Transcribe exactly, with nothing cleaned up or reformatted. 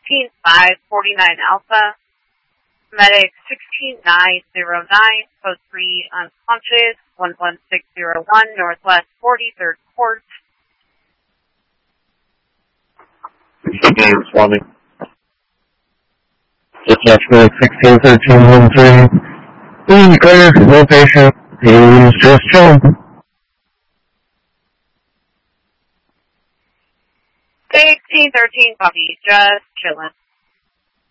sixteen five forty-nine Alpha. Medic sixteen nine zero nine, code three unconscious, one one six zero one, Northwest forty-third Court. Okay, responding. Dispatch Medic sixteen thirteen one three. Please clear, no patient. He's just chilling. sixteen thirteen, copy, just chilling.